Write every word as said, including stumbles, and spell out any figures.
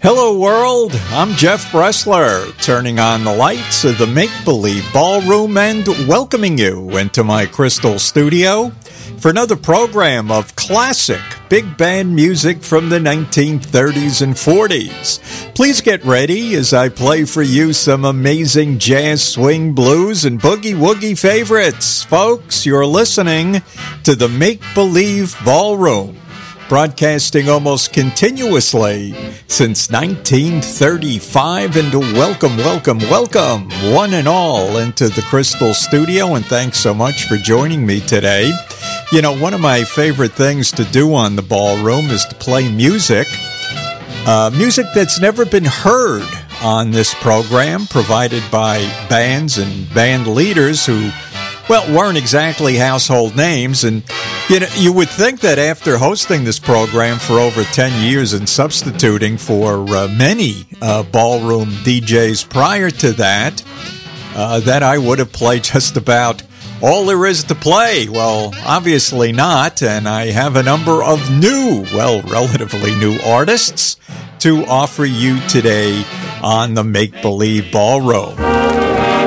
Hello world, I'm Jeff Bressler, turning on the lights of the Make-Believe Ballroom and welcoming you into my crystal studio for another program of classic big band music from the nineteen thirties and forties. Please get ready as I play for you some amazing jazz, swing, blues, and boogie-woogie favorites. Folks, you're listening to the Make-Believe Ballroom, broadcasting almost continuously since nineteen thirty-five, and welcome, welcome, welcome, one and all, into the Crystal Studio, and thanks so much for joining me today. You know, one of my favorite things to do on the ballroom is to play music, uh, music that's never been heard on this program, provided by bands and band leaders who, well, weren't exactly household names. And you know, you would think that after hosting this program for over ten years and substituting for uh, many uh, ballroom D Js prior to that, uh, that I would have played just about all there is to play. Well, obviously not, and I have a number of new, well, relatively new artists to offer you today on the Make-Believe Ballroom.